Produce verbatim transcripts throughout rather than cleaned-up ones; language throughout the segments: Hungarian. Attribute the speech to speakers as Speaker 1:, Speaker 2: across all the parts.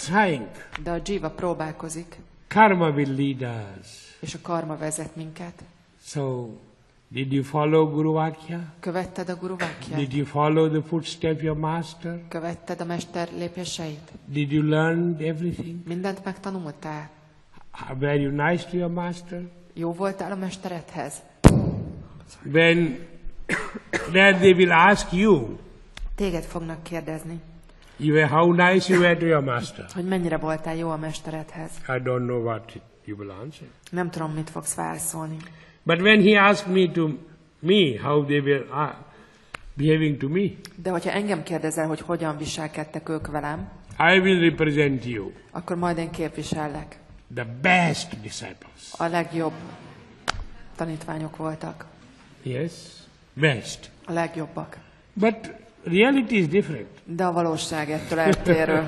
Speaker 1: trying.
Speaker 2: De a jiva próbálkozik.
Speaker 1: Karma will lead us.
Speaker 2: És a karma vezet minket.
Speaker 1: So, did you follow Guru Vakya?
Speaker 2: Követted a Guru Vakyát?
Speaker 1: Did you follow the footsteps of your master?
Speaker 2: Követted a mester lépéseit?
Speaker 1: Did you learn everything?
Speaker 2: Mindent megtanultál?
Speaker 1: Were you nice to your master?
Speaker 2: Jó voltál a mesteredhez?
Speaker 1: When then they will ask you,
Speaker 2: Téged fognak kérdezni,
Speaker 1: you were, how nice you were to your master.
Speaker 2: hogy mennyire voltál jó a mesteredhez.
Speaker 1: I don't know what you will answer.
Speaker 2: Nem tudom, mit fogsz válaszolni.
Speaker 1: But when he asked me to me how they were uh, behaving to me,
Speaker 2: De hogyha engem kérdezel, hogy hogyan viselkedtek ők velem,
Speaker 1: I will represent you,
Speaker 2: akkor majd én képvisellek.
Speaker 1: the best disciples.
Speaker 2: A legjobb tanítványok voltak.
Speaker 1: Yes, best.
Speaker 2: A legjobbak.
Speaker 1: But reality is different.
Speaker 2: De a valóság ettől eltérő.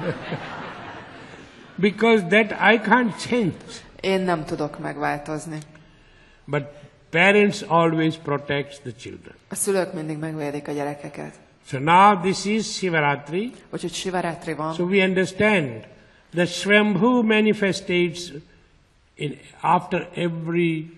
Speaker 1: Because that I can't change.
Speaker 2: Én nem tudok megváltozni.
Speaker 1: But parents always protect the children.
Speaker 2: A szülők mindig megvédik a gyerekeket.
Speaker 1: So now this is Shivaratri.
Speaker 2: Úgyhogy Sivaratri van.
Speaker 1: So we understand that Swambhu manifestates in after every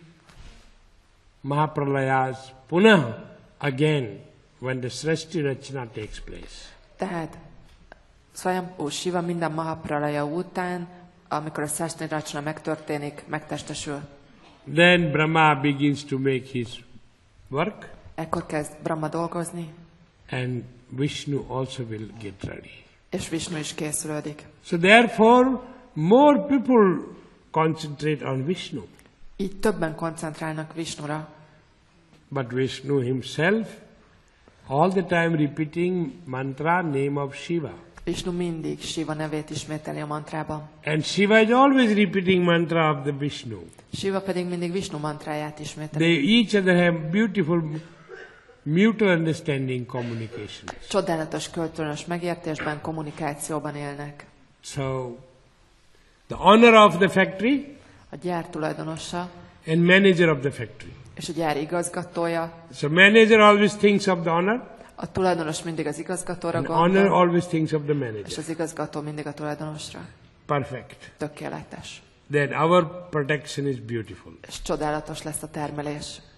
Speaker 1: Mahapralayas punah again when the Sresti Rachana takes place.
Speaker 2: Tehát Swayambhu Shiva minden Mahapralaya után, amikor a Sresti Rachana megtörténik, megtestesül.
Speaker 1: Then Brahma begins to make his work.
Speaker 2: Ekkor kezd Brahma dolgozni,
Speaker 1: And Vishnu also will get ready.
Speaker 2: és Vishnu is készülődik.
Speaker 1: So therefore, more people concentrate on Vishnu.
Speaker 2: Így többen koncentrálnak Vishnura,
Speaker 1: But Vishnu himself, all the time repeating mantra, name of Shiva.
Speaker 2: Vishnu mindig Shiva nevét ismételi a mantrában.
Speaker 1: And Shiva is always repeating mantra of the Vishnu.
Speaker 2: Shiva pedig mindig Vishnu mantráját ismételi.
Speaker 1: They each other have beautiful mutual understanding communications.
Speaker 2: Csodálatos kölcsönös megértésben, kommunikációban élnek.
Speaker 1: So, the owner of the factory
Speaker 2: A gyár tulajdonosa
Speaker 1: and manager of the factory.
Speaker 2: és a gyár igazgatója.
Speaker 1: So manager always thinks of the owner,
Speaker 2: A tulajdonos mindig az igazgatóra
Speaker 1: and the owner
Speaker 2: gondol,
Speaker 1: always thinks of the
Speaker 2: és
Speaker 1: manager.
Speaker 2: az igazgató mindig a tulajdonosra.
Speaker 1: Perfect.
Speaker 2: Tökéletes.
Speaker 1: Then our protection is beautiful.
Speaker 2: És csodálatos lesz a termelés.